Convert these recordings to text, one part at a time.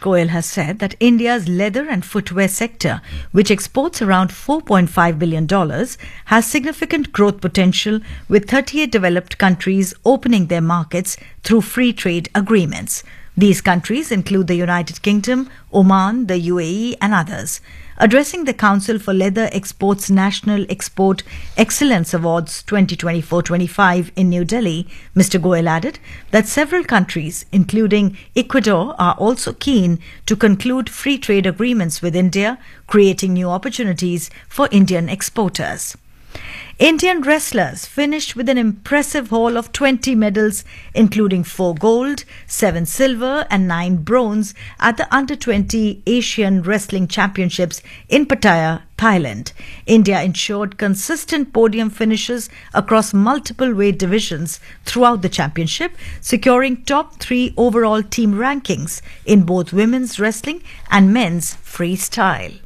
Goyal has said that India's leather and footwear sector, which exports around $4.5 billion, has significant growth potential, with 38 developed countries opening their markets through free trade agreements. These countries include the United Kingdom, Oman, the UAE, and others. Addressing the Council for Leather Exports National Export Excellence Awards 2024-25 in New Delhi, Mr. Goyal added that several countries, including Ecuador, are also keen to conclude free trade agreements with India, creating new opportunities for Indian exporters. Indian wrestlers finished with an impressive haul of 20 medals, including 4 gold, 7 silver and 9 bronze at the Under-20 Asian Wrestling Championships in Pattaya, Thailand. India ensured consistent podium finishes across multiple weight divisions throughout the championship, securing top 3 overall team rankings in both women's wrestling and men's freestyle.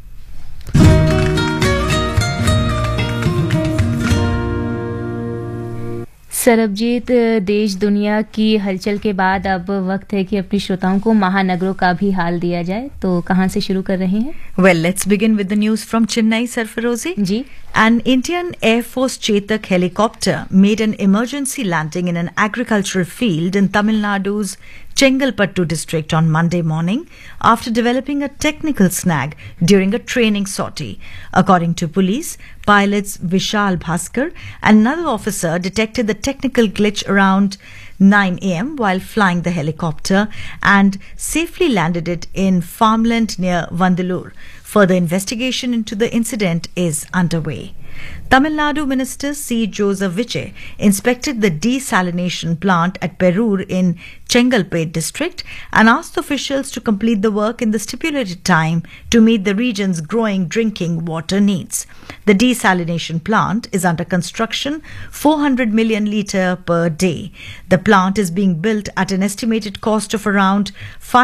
Sarabjit, देश दुनिया की हलचल के बाद अब वक्त है कि अपने श्रोताओं को महानगरों का भी हाल दिया जाए, तो कहां से शुरू कर रहे हैं? Well, let's begin with the news from Chennai, Sarfarozi. Ji. An Indian Air Force Chetak helicopter made an emergency landing in an agricultural field in Tamil Nadu's Chengalpattu district on Monday morning after developing a technical snag during a training sortie. According to police, pilots Vishal Bhaskar and another officer detected the technical glitch around 9 a.m. while flying the helicopter and safely landed it in farmland near Vandalur. Further investigation into the incident is underway. Tamil Nadu Minister C. Joseph Viche inspected the desalination plant at Perur in Chengalpet district and asked officials to complete the work in the stipulated time to meet the region's growing drinking water needs. The desalination plant is under construction, 400 million litre per day. The plant is being built at an estimated cost of around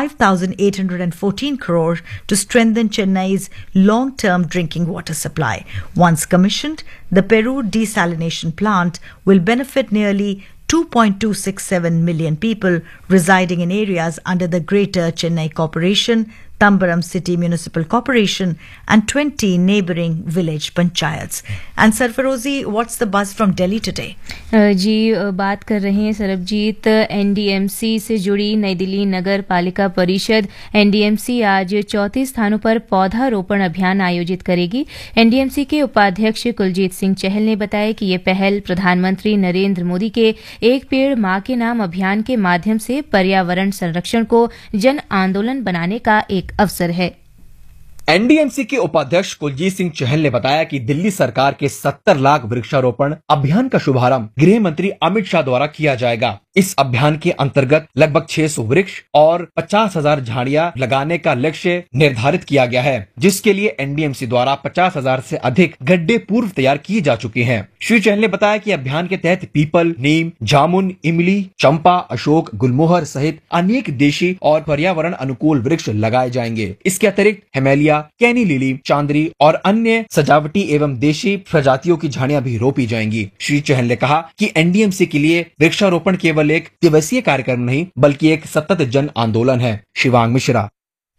5,814 crore to strengthen Chennai's long-term drinking water supply. Once commissioned, the Perur desalination plant will benefit nearly 2.267 million people residing in areas under the Greater Chennai Corporation, Tambaram City Municipal Corporation and 20 neighbouring village panchayats. And Sarfarozi, what's the buzz from Delhi today? जी, बात कर रहे हैं Sarabjit, NDMC से जुड़ी नई दिल्ली नगर पालिका परिषद NDMC आज 34 स्थानों पर पौधारोपण अभियान आयोजित करेगी। एनडीएमसी के उपाध्यक्ष कुलजीत सिंह चहल ने बताया कि ये पहल प्रधानमंत्री नरेंद्र मोदी के एक पेड़ मां के नाम अभियान के माध्यम से पर्यावरण संरक्षण को जन आंदोलन बनाने का एक अवसर है। एनडीएमसी के उपाध्यक्ष कुलजीत सिंह चहल ने बताया कि दिल्ली सरकार के 70 लाख वृक्षारोपण अभियान का शुभारंभ गृह मंत्री अमित शाह द्वारा किया जाएगा। इस अभियान के अंतर्गत लगभग 600 वृक्ष और 50,000 झाड़ियां लगाने का लक्ष्य निर्धारित किया गया है, जिसके लिए एनडीएमसी द्वारा 50,000 से अधिक गड्ढे पूर्व तैयार किए जा चुके हैं। श्री चहल ने बताया कि अभियान के तहत पीपल, नीम, जामुन, इमली, चंपा, अशोक, गुलमोहर सहित अनेक देशी और पर्यावरण अनुकूल वृक्ष लगाए जाएंगे। इसके अतिरिक्त हेमेलिया, कैनी लिली, चांदरी और अन्य सजावटी एवं देशी प्रजातियों की झाड़ियां भी रोपी जाएंगी। श्री चहल ने कहा कि एनडीएमसी के लिए वृक्षारोपण केवल एक दिवसीय कार्यक्रम नहीं बल्कि एक सतत जन आंदोलन है। Shivang Mishra.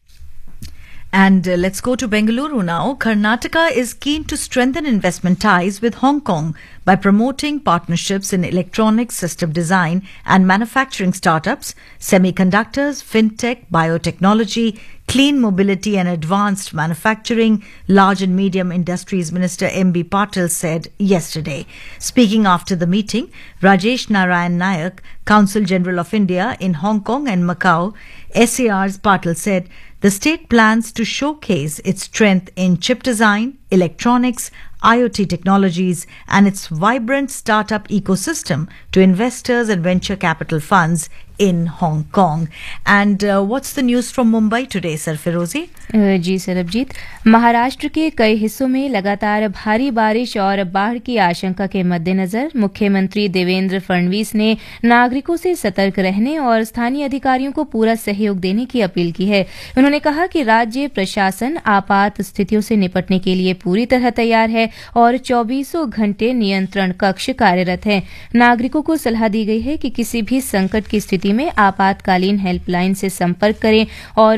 And let's go to Bengaluru now. Karnataka is keen to strengthen investment ties with Hong Kong by promoting partnerships in electronics, system design and manufacturing startups, semiconductors, fintech, biotechnology, clean mobility and advanced manufacturing, large and medium industries Minister M.B. Patil said yesterday. Speaking after the meeting, Rajesh Narayan Nayak, Consul General of India in Hong Kong and Macau, SAR's Patil said the state plans to showcase its strength in chip design, electronics, IoT technologies and its vibrant startup ecosystem to investors and venture capital funds in Hong Kong. And what's the news from Mumbai today, Sarfarozi? जी सरबजीत, महाराष्ट्र के कई हिस्सों में लगातार भारी बारिश और बाढ़ की आशंका के मद्देनजर मुख्यमंत्री देवेंद्र फडणवीस ने नागरिकों से सतर्क रहने और स्थानीय अधिकारियों को पूरा सहयोग देने की अपील की है। उन्होंने कहा कि राज्य प्रशासन आपात स्थितियों से निपटने के लिए पूरी तरह तैयार है और 24 घंटे नियंत्रण कक्ष कार्यरत है। नागरिकों को सलाह दी गई है कि किसी भी संकट की स्थिति में आपातकालीन हेल्पलाइन से संपर्क करें और